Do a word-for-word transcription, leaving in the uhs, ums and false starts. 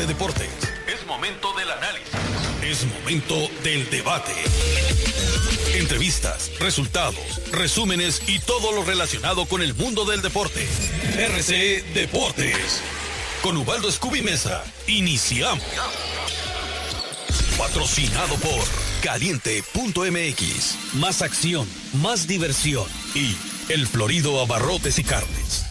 de deportes. Es momento del análisis. Es momento del debate. Entrevistas, resultados, resúmenes y todo lo relacionado con el mundo del deporte. R C E Deportes. Con Ubaldo Scooby Mesa. Iniciamos. Patrocinado por Caliente punto M X. Más acción, más diversión. Y El Florido Abarrotes y Carnes.